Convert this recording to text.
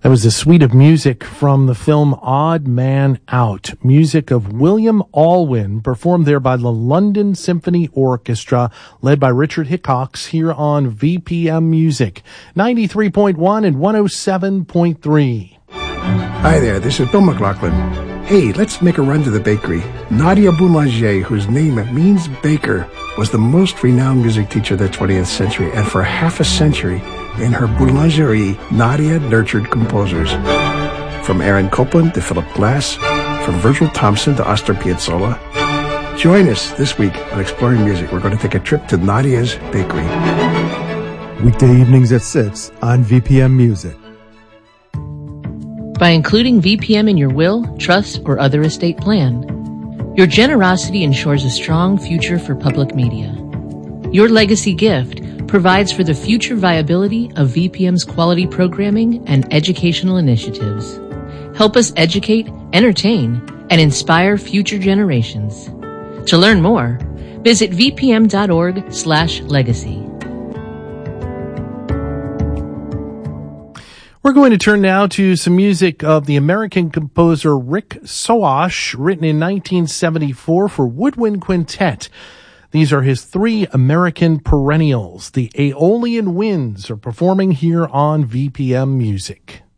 That was a suite of music from the film Odd Man Out, music of William Alwyn, performed there by the London Symphony Orchestra, led by Richard Hickox, here on VPM Music, 93.1 and 107.3. Hi there, this is Bill McLaughlin. Hey, let's make a run to the bakery. Nadia Boulanger, whose name means baker, was the most renowned music teacher of the 20th century, and for half a century, in her boulangerie, Nadia nurtured composers. From Aaron Copland to Philip Glass, from Virgil Thompson to Astor Piazzolla. Join us this week on Exploring Music. We're going to take a trip to Nadia's Bakery. Weekday evenings at 6 on VPM Music. By including VPM in your will, trust, or other estate plan, your generosity ensures a strong future for public media. Your legacy gift provides for the future viability of VPM's quality programming and educational initiatives. Help us educate, entertain, and inspire future generations. To learn more, visit vpm.org/legacy. We're going to turn now to some music of the American composer Rick Soash, written in 1974 for Woodwind Quintet. These are his three American perennials. The Aeolian Winds are performing here on VPM Music.